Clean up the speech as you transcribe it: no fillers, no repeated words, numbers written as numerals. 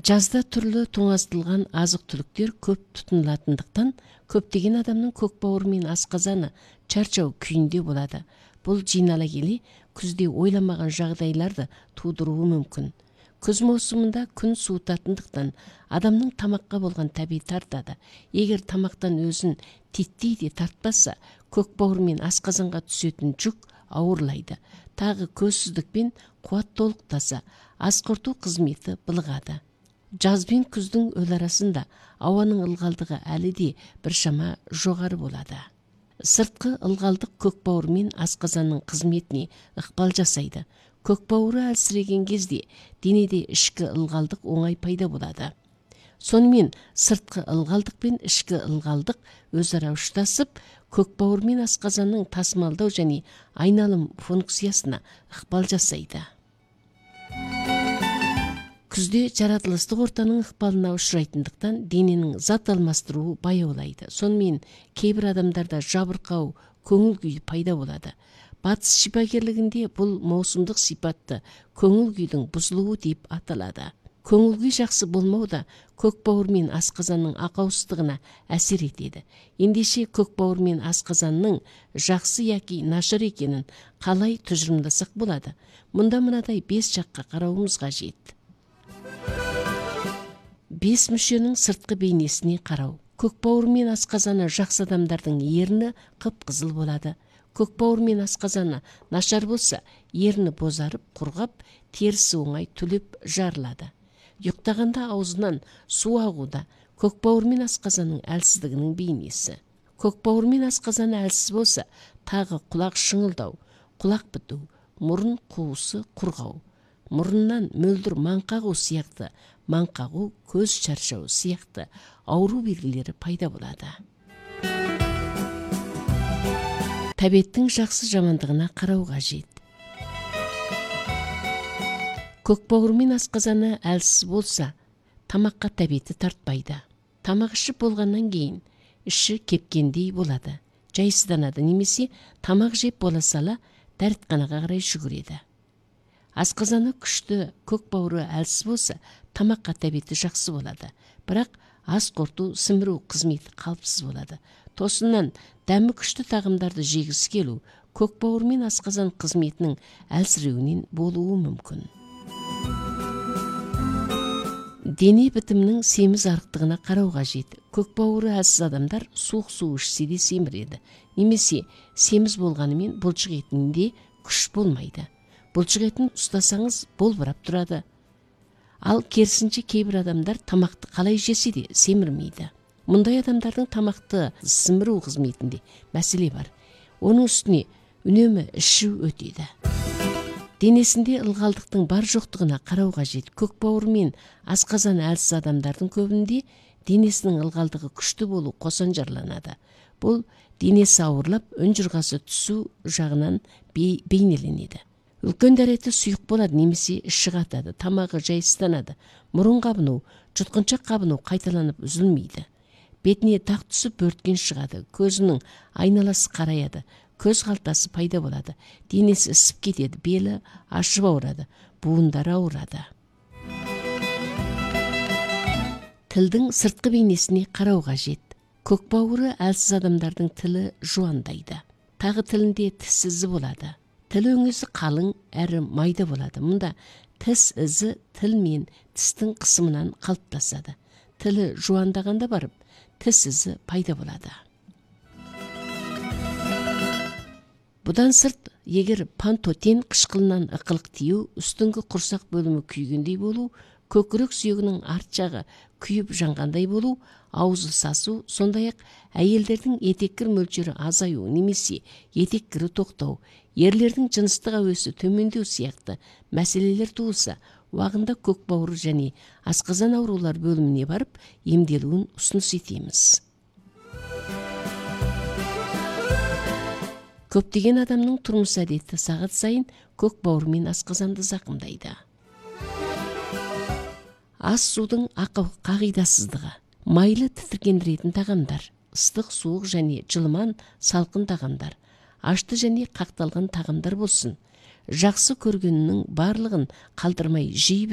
Жазда түрлі тоңазытылған азық-түліктер көп тұтынылатындықтан, көптеген адамның көкбауыр мен асқазаны чарчау күйінде болады. Бұл жинала келе күзде ойламаған жағдайларды тудыруы мүмкін. Күз маусымында күн суытатындықтан адамның тамаққа болған тәбеті тартады. Егер тамақтан өзін титтей де тартпаса, көкбауыр мен асқазанға түсетін жүк ауырлайды. Тағы көзсіздік пен қуат толықтаса, ас қорыту қызметі былығады. Жаз бен күздің өл арасында ауаның ылғалдығы әлі де біршама жоғары болады. Сыртқы ылғалдық көкбауыр мен асқазанның қызметіне ықпал жасайды. Көкбауыры әлсіреген кезде денеде ішкі ылғалдық оңай пайда болады. Сонымен сыртқы ылғалдық пен ішкі ылғалдық өзара ұштасып, көкбауыр мен асқазанның тасымалдау және айналым функциясына ықпал жасайды. Күзде жаратылыстық ортаның ықпалына ұшырайтындықтан дененің зат алмастыруы баяулайды. Сонымен кейбір адамдарда жабырқау, көңіл күй пайда болады. Батыс шипагерлігінде бұл маусымдық сипатты көңіл күйдің бұзылуы деп аталады. Көңіл күй жақсы болмау да көкбауыр мен асқазанның ақаусыздығына әсер етеді. Ендеше көкбауыр мен асқазанның жақсы яки нашар екенін қалай тұжырымдасақ болады? Мұнда мынадай 5 жаққа қарауымыз қажет. 5 мүшенің сыртқы бейнесіне қарау. Көкбауыр мен асқазаны жақсы адамдардың ерні қып-қызыл болады. Көкбауыр мен асқазаны нашар болса, ерні бозарып, құрғап, терісі оңай түлеп жарылады. Ұйықтағанда аузынан су ағуда көкбауыр мен асқазанның әлсіздігінің бейнесі. Көкбауыр мен асқазаны әлсіз болса, тағы құлақ шыңылдау, құлақ біту, мұрын қуысы құрғау, мұрыннан мөлдір маңқағу сияқты, маңқағу, көз шаршау сияқты ауру белгілері пайда болады. Тәбеттің жақсы жамандығына қарау қажет. Көкбауыр мен асқазаны әлсіз болса, тамаққа тәбеті тартпайды. Тамақ ішіп болғаннан кейін іші кепкендей болады. Жайсызданады немесе тамақ жеп бола сала дәртханаға қарай жүгіреді. Асқазаны күшті, көкбауыры әлсіз болса, тамаққа тәбеті жақсы болады. Бірақ ас қорыту, сіміру қызметі қалыпсыз болады. Тосыннан дәмі күшті тағамдарды жегісі келу, көкбауыр мен асқазан қызметінің әлсіреуінен болуы мүмкін. Дене бітімінің семіз арықтығына қарау қажет. Көкбауыры әлсіз адамдар суық су ішсе де семіреді. Немесе семіз болғанымен бұлшық етінде күш болмайды. Бұлшық етін ұстасаңыз болбырап тұрады. Ал керісінше кейбір адамдар тамақты қалай жесе де семірмейді. Мұндай адамдардың тамақты сіміру қызметінде мәселе бар. Оның үстіне үнемі ішу өтеді. Денесінде ылғалдықтың бар жоқтығына қарау қажет. Көкбауыр мен асқазан әлсіз адамдардың көбінде денесінің ылғалдығы күшті болу қосанжарланады. Бұл денесі ауырлап, үнжұрғасы түсу жағынан бейнеленеді. Үлкен дәреті сұйық болады немесе іші қатады, тамағы жайсызданады, мұрын қабыну, жұтқыншақ қабыну қайталанып үзілмейді. Бетіне тақ түсіп бөрткен шығады, көзінің айналасы қараяды, көз қалтасы пайда болады, денесі ісіп кетеді, белі ашып ауырады, буындары ауырады. Тілдің сыртқы бейнесіне қарау қажет. Көкбауыры әлсіз адамдардың тілі жуандайды. Тағы тілінде тіс ізі болады. Тіл өңесі қалың әрі майда болады. Мұнда тіс ізі тіл мен тістің қысымынан қалыптасады. Тілі жуандағанда барып, тіс ізі пайда болады. Бұдан сырт, егер пантотен қышқылынан ықылық тию, үстіңгі құрсақ бөлімі күйгендей болу, көкірек сүйегінің арт жағы күйіп жанғандай болу, аузы сасу, сондай-ақ әйелдердің етеккір мөлшері азаю немесе етеккірі тоқтау, ерлердің жыныстық әуесі төмендеу сияқты мәселелер туылса, уағында көкбауыр және асқазан аурулар бөліміне барып емделуін ұсыныс етеміз. Көптеген адамның тұрмыс әдеті сағат сайын көкбауыр мен асқазанды зақымдайды. Ас судың қағидасыздығы, майлы тітіркендіретін тағамдар, ыстық, суық және жылыман, салқын тағамдар, ашты және қақталған тағамдар болсын, жақсы көргенінің барлығын қалдырмай жей